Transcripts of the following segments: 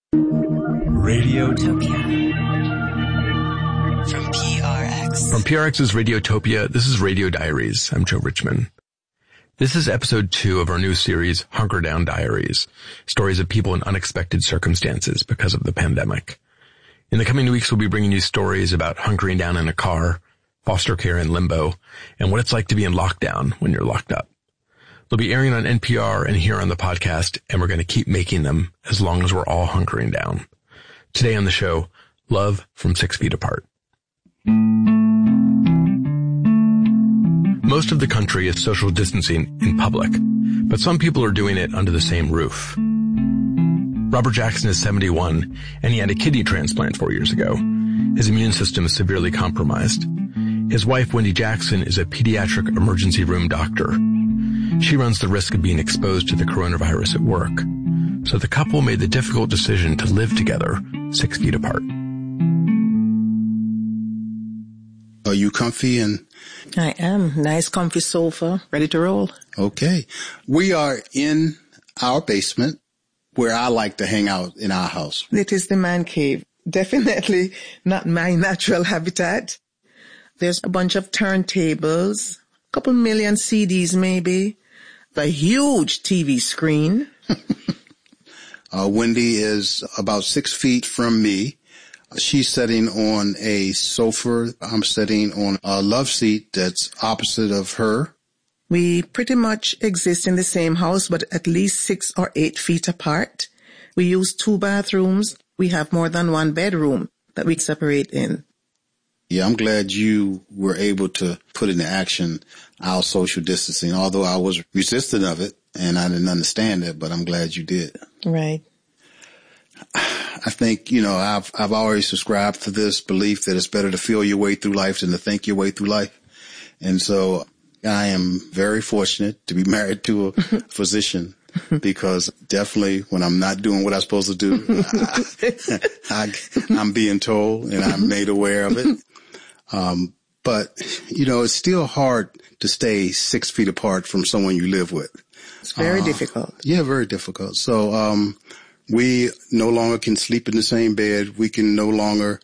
Radiotopia. From PRX. From PRX's Radiotopia, this is Radio Diaries. I'm Joe Richman. This is episode 2 of our new series, Hunker Down Diaries, stories of people in unexpected circumstances because of the pandemic. In the coming weeks, we'll be bringing you stories about hunkering down in a car, foster care in limbo, and what it's like to be in lockdown when you're locked up. They'll be airing on NPR and here on the podcast, and we're going to keep making them as long as we're all hunkering down. Today on the show, Love from 6 Feet Apart. Most of the country is social distancing in public, but some people are doing it under the same roof. Robert Jackson is 71, and he had a kidney transplant 4 years ago. His immune system is severely compromised. His wife, Wendy Jackson, is a pediatric emergency room doctor. She runs the risk of being exposed to the coronavirus at work. So the couple made the difficult decision to live together 6 feet apart. Are you comfy? And I am. Nice comfy sofa, ready to roll. Okay. We are in our basement where I like to hang out in our house. It is the man cave. Definitely not my natural habitat. There's a bunch of turntables, a couple million CDs maybe, a huge TV screen. Wendy is about 6 feet from me. She's sitting on a sofa. I'm sitting on a love seat that's opposite of her. We pretty much exist in the same house, but at least 6 or 8 feet apart. We use 2 bathrooms. We have more than 1 bedroom that we separate in. Yeah, I'm glad you were able to put into action our social distancing, although I was resistant of it and I didn't understand it, but I'm glad you did. Right. I think, I've always subscribed to this belief that it's better to feel your way through life than to think your way through life. And so I am very fortunate to be married to a physician because definitely when I'm not doing what I'm supposed to do, I'm being told and I'm made aware of it. But it's still hard to stay 6 feet apart from someone you live with. It's very difficult. Yeah, very difficult. So, we no longer can sleep in the same bed. We can no longer,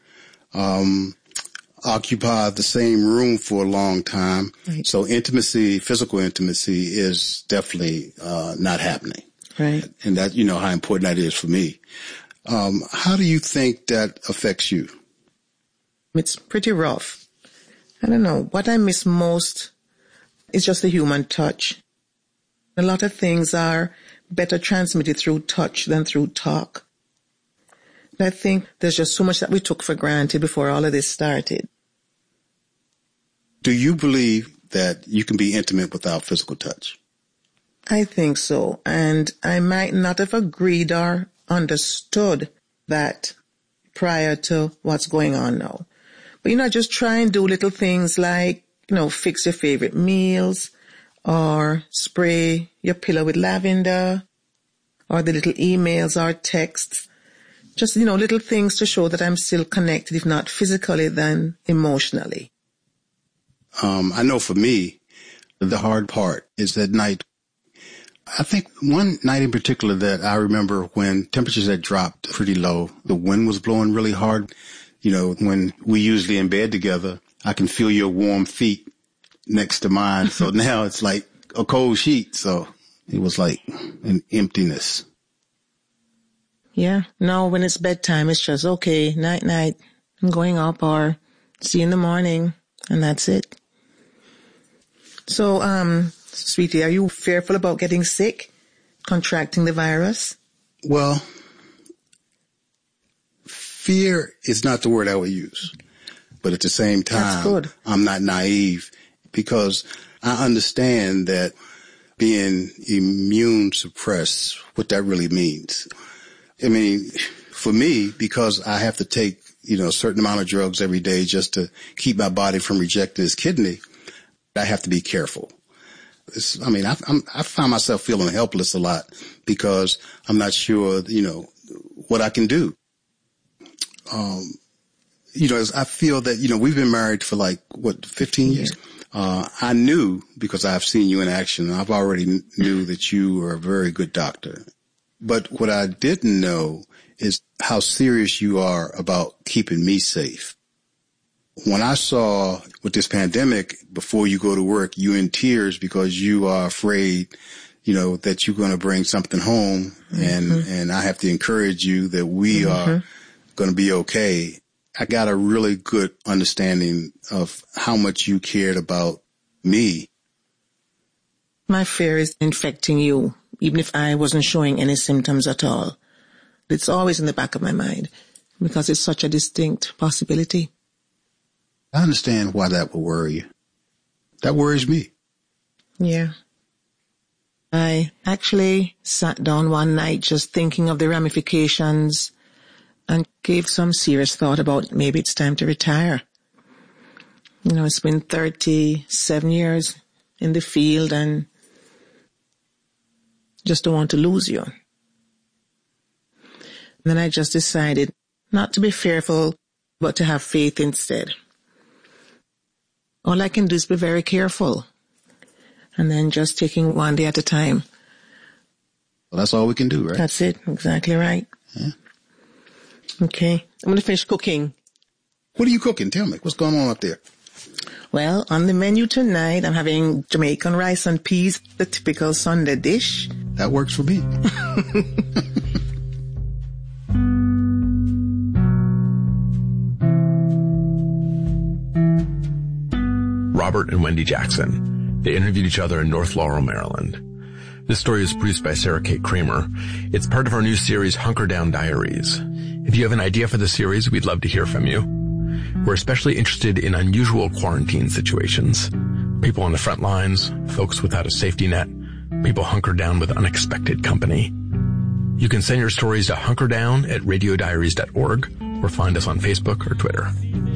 occupy the same room for a long time. Right. So physical intimacy is definitely, not happening. Right. And that, how important that is for me. How do you think that affects you? It's pretty rough. I don't know. What I miss most is just the human touch. A lot of things are better transmitted through touch than through talk. And I think there's just so much that we took for granted before all of this started. Do you believe that you can be intimate without physical touch? I think so. And I might not have agreed or understood that prior to what's going on now. But, just try and do little things like, fix your favorite meals or spray your pillow with lavender or the little emails or texts. Just, little things to show that I'm still connected, if not physically, then emotionally. I know for me, the hard part is that night. I think one night in particular that I remember when temperatures had dropped pretty low, the wind was blowing really hard. When we usually in bed together, I can feel your warm feet next to mine. So now it's like a cold sheet. So it was like an emptiness. Yeah. No, when it's bedtime, it's just, okay, night, night. I'm going up or see you in the morning. And that's it. So, sweetie, are you fearful about getting sick, contracting the virus? Well, fear is not the word I would use. But at the same time, I'm not naive because I understand that being immune suppressed, what that really means. I mean, for me, because I have to take, a certain amount of drugs every day just to keep my body from rejecting its kidney, I have to be careful. I find myself feeling helpless a lot because I'm not sure, what I can do. I feel that, we've been married for 15 years. I knew because I've seen you in action. I've already knew that you are a very good doctor. But what I didn't know is how serious you are about keeping me safe. When I saw with this pandemic, before you go to work, you in tears because you are afraid, that you're going to bring something home. And I have to encourage you that we are going to be okay. I got a really good understanding of how much you cared about me. My fear is infecting you, even if I wasn't showing any symptoms at all. It's always in the back of my mind because it's such a distinct possibility. I understand why that would worry you. That worries me. Yeah. I actually sat down one night just thinking of the ramifications and gave some serious thought about maybe it's time to retire. It's been 37 years in the field and just don't want to lose you. And then I just decided not to be fearful, but to have faith instead. All I can do is be very careful and then just taking one day at a time. Well, that's all we can do, right? That's it. Exactly right. Yeah. Okay. I'm going to finish cooking. What are you cooking? Tell me. What's going on up there? Well, on the menu tonight, I'm having Jamaican rice and peas, the typical Sunday dish. That works for me. Robert and Wendy Jackson. They interviewed each other in North Laurel, Maryland. This story is produced by Sarah Kate Kramer. It's part of our new series, Hunker Down Diaries. If you have an idea for the series, we'd love to hear from you. We're especially interested in unusual quarantine situations. People on the front lines, folks without a safety net, people hunkered down with unexpected company. You can send your stories to hunkerdown@radiodiaries.org or find us on Facebook or Twitter.